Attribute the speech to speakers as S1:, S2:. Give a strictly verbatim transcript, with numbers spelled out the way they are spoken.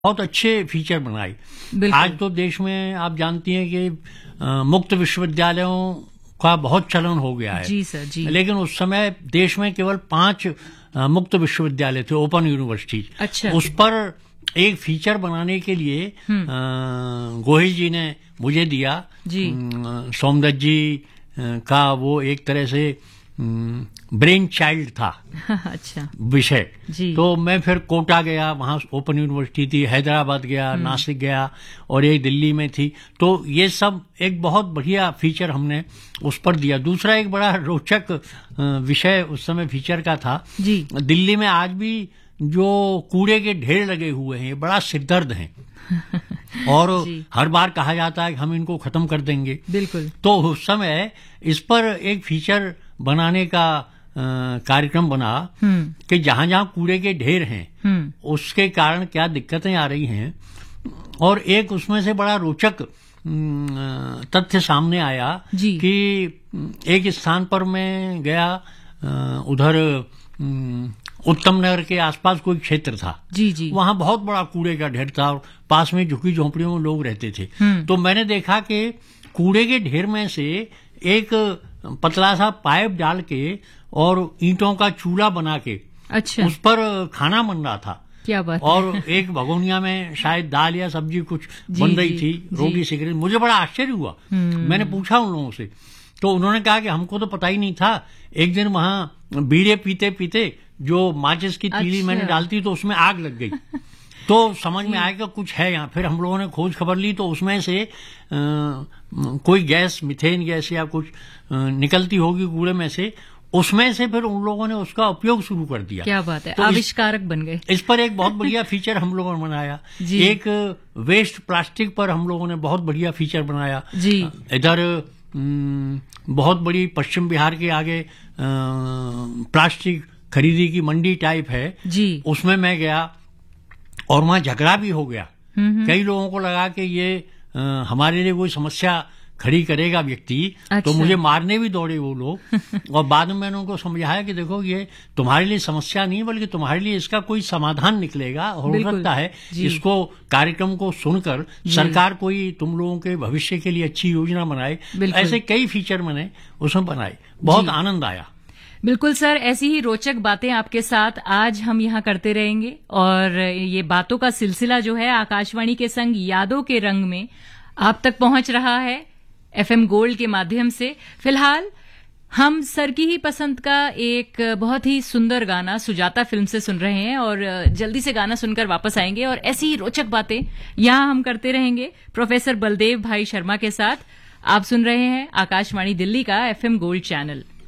S1: बहुत अच्छे फीचर बनाए। आज तो देश में आप जानती हैं कि आ, मुक्त विश्वविद्यालयों का बहुत चलन हो गया है।
S2: जी सर, जी।
S1: लेकिन उस समय देश में केवल पांच आ, मुक्त विश्वविद्यालय थे, ओपन यूनिवर्सिटीज।
S2: अच्छा।
S1: उस पर एक फीचर बनाने के लिए आ, गोहिल जी ने मुझे दिया।
S2: जी।
S1: सोमदत्त जी का वो एक तरह से ब्रेन चाइल्ड था।
S2: अच्छा।
S1: विषय।
S2: जी।
S1: तो मैं फिर कोटा गया, वहां ओपन यूनिवर्सिटी थी, हैदराबाद गया, नासिक गया और एक दिल्ली में थी। तो ये सब एक बहुत बढ़िया फीचर हमने उस पर दिया। दूसरा एक बड़ा रोचक विषय उस समय फीचर का था।
S2: जी।
S1: दिल्ली में आज भी जो कूड़े के ढेर लगे हुए हैं, बड़ा सिरदर्द हैं। और हर बार कहा जाता है कि हम इनको खत्म कर देंगे।
S2: बिल्कुल।
S1: तो उस समय इस पर एक फीचर बनाने का कार्यक्रम बना कि जहां जहां कूड़े के ढेर हैं उसके कारण क्या दिक्कतें आ रही हैं। और एक उसमें से बड़ा रोचक तथ्य सामने आया कि एक स्थान पर मैं गया, उधर उत्तम नगर के आसपास कोई क्षेत्र था।
S2: जी जी।
S1: वहां बहुत बड़ा कूड़े का ढेर था और पास में झुकी झोंपड़ियों में लोग रहते थे। तो मैंने देखा कि कूड़े के ढेर में से एक पतला सा पाइप डाल के और ईंटों का चूल्हा बना के
S2: अच्छा
S1: उस पर खाना बन रहा था।
S2: क्या बात।
S1: और एक भगोनिया में शायद दाल या सब्जी कुछ बन रही थी, रोटी सेक रही। मुझे बड़ा आश्चर्य हुआ। मैंने पूछा उन लोगों से, तो उन्होंने कहा कि हमको तो पता ही नहीं था। एक दिन वहां बीड़े पीते पीते जो माचिस की तीली अच्छा। मैंने डालती तो उसमें आग लग गई। तो समझ में आया कि कुछ है यहाँ। फिर हम लोगों ने खोज खबर ली तो उसमें से आ, कोई गैस, मिथेन गैस या कुछ आ, निकलती होगी कूड़े में से। उसमें से फिर उन लोगों ने उसका उपयोग शुरू कर दिया।
S2: क्या बात है।
S1: तो
S2: आविष्कारक बन गए।
S1: इस पर एक बहुत बढ़िया फीचर हम लोगों ने बनाया। एक वेस्ट प्लास्टिक पर हम लोगों ने बहुत बढ़िया फीचर बनाया।
S2: जी।
S1: इधर बहुत बड़ी पश्चिम बिहार के आगे आ, प्लास्टिक खरीदी की मंडी टाइप है। जी। उसमें मैं गया और वहां झगड़ा भी हो गया। कई लोगों को लगा कि ये आ, हमारे लिए कोई समस्या खड़ी करेगा व्यक्ति। अच्छा। तो मुझे मारने भी दौड़े वो लोग। और बाद में मैंने उनको समझाया कि देखो ये तुम्हारे लिए समस्या नहीं बल्कि तुम्हारे लिए इसका कोई समाधान निकलेगा। हो सकता है इसको कार्यक्रम को सुनकर सरकार कोई तुम लोगों के भविष्य के लिए अच्छी योजना बनाए। ऐसे कई फीचर मैंने उसमें बनाए, बहुत आनंद आया।
S2: बिल्कुल सर, ऐसी ही रोचक बातें आपके साथ आज हम यहाँ करते रहेंगे। और ये बातों का सिलसिला जो है आकाशवाणी के संग यादों के रंग में आप तक पहुंच रहा है एफएम गोल्ड के माध्यम से। फिलहाल हम सर की ही पसंद का एक बहुत ही सुंदर गाना सुजाता फिल्म से सुन रहे हैं और जल्दी से गाना सुनकर वापस आएंगे और ऐसी ही रोचक बातें यहाँ हम करते रहेंगे प्रोफेसर बलदेव भाई शर्मा के साथ। आप सुन रहे हैं आकाशवाणी दिल्ली का एफएम गोल्ड चैनल।